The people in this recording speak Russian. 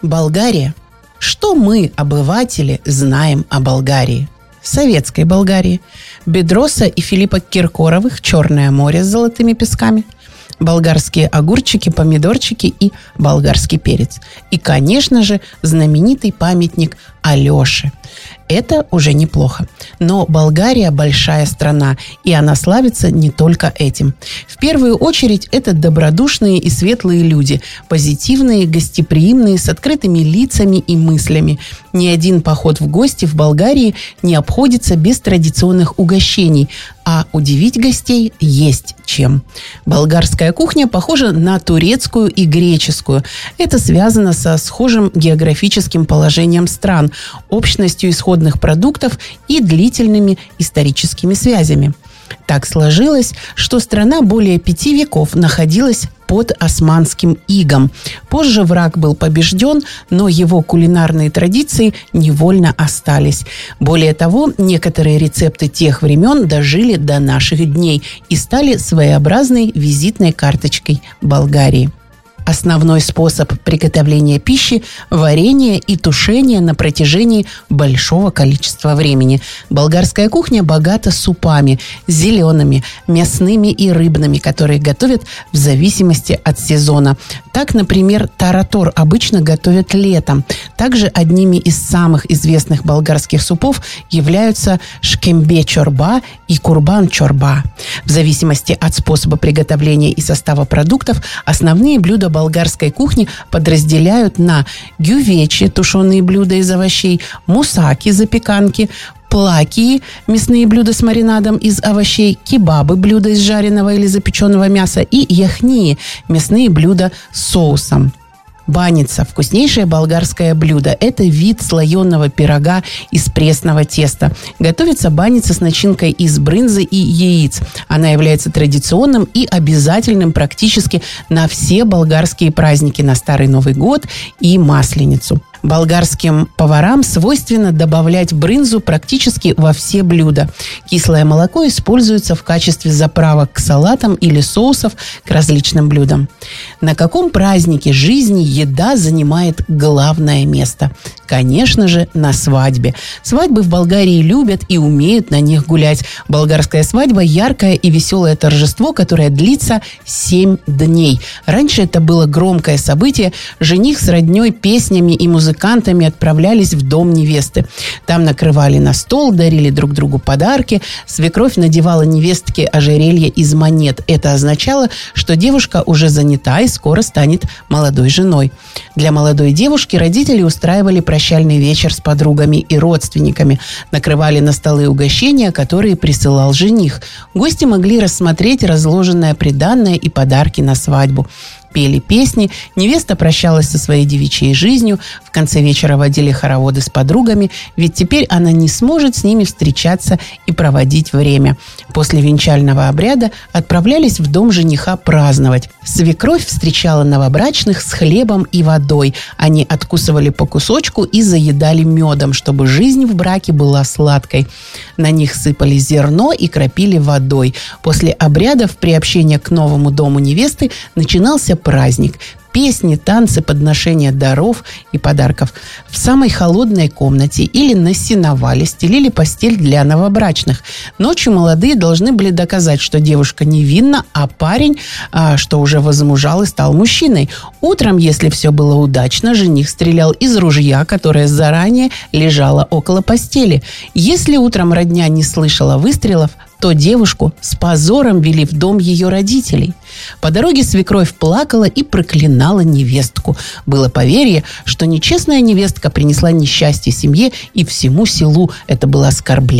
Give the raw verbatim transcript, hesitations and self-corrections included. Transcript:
Болгария. Что мы, обыватели, знаем о Болгарии? Советской Болгарии. Бедроса и Филиппа Киркоровых «Черное море с золотыми песками». Болгарские огурчики, помидорчики и болгарский перец. И, конечно же, знаменитый памятник Алёше. Это уже неплохо. Но Болгария большая страна, и она славится не только этим. В первую очередь, это добродушные и светлые люди, позитивные, гостеприимные, с открытыми лицами и мыслями. Ни один поход в гости в Болгарии не обходится без традиционных угощений, а удивить гостей есть чем. Болгарская кухня похожа на турецкую и греческую. Это связано со схожим географическим положением стран, общностью исходных продуктов и длительными историческими связями. Так сложилось, что страна более пяти веков находилась под османским игом. Позже враг был побежден, но его кулинарные традиции невольно остались. Более того, некоторые рецепты тех времен дожили до наших дней и стали своеобразной визитной карточкой Болгарии. Основной способ приготовления пищи – варение и тушение на протяжении большого количества времени. Болгарская кухня богата супами – зелеными, мясными и рыбными, которые готовят в зависимости от сезона. Так, например, таратор обычно готовят летом. Также одними из самых известных болгарских супов являются шкембе-чорба и курбан-чорба. В зависимости от способа приготовления и состава продуктов основные блюда болгарской кухни подразделяют на гювечи, тушеные блюда из овощей, мусаки, запеканки, плакии, мясные блюда с маринадом из овощей, кебабы, блюда из жареного или запеченного мяса, и яхнии, мясные блюда с соусом. Баница – вкуснейшее болгарское блюдо. Это вид слоеного пирога из пресного теста. Готовится баница с начинкой из брынзы и яиц. Она является традиционным и обязательным практически на все болгарские праздники, на Старый Новый год и Масленицу. Болгарским поварам свойственно добавлять брынзу практически во все блюда. Кислое молоко используется в качестве заправок к салатам или соусов к различным блюдам. На каком празднике жизни еда занимает главное место? Конечно же, на свадьбе. Свадьбы в Болгарии любят и умеют на них гулять. Болгарская свадьба – яркое и веселое торжество, которое длится семь дней. Раньше это было громкое событие. Жених с родней, песнями и музыкой музыкантами отправлялись в дом невесты. Там накрывали на стол, дарили друг другу подарки. Свекровь надевала невестке ожерелье из монет. Это означало, что девушка уже занята и скоро станет молодой женой. Для молодой девушки родители устраивали прощальный вечер с подругами и родственниками. Накрывали на столы угощения, которые присылал жених. Гости могли рассмотреть разложенное приданное и подарки на свадьбу. Пели песни, невеста прощалась со своей девичьей жизнью, в конце вечера водили хороводы с подругами, ведь теперь она не сможет с ними встречаться и проводить время. После венчального обряда отправлялись в дом жениха праздновать. Свекровь встречала новобрачных с хлебом и водой. Они откусывали по кусочку и заедали медом, чтобы жизнь в браке была сладкой. На них сыпали зерно и кропили водой. После обрядов приобщения к новому дому невесты начинался праздник. Песни, танцы, подношения даров и подарков. В самой холодной комнате или на сеновале стелили постель для новобрачных. Ночью молодые должны были доказать, что девушка невинна, а парень, а, что уже возмужал и стал мужчиной. Утром, если все было удачно, жених стрелял из ружья, которое заранее лежало около постели. Если утром родня не слышала выстрелов, то девушку с позором вели в дом ее родителей. По дороге свекровь плакала и проклинала невестку. Было поверье, что нечестная невестка принесла несчастье семье и всему селу. Это было оскорбление.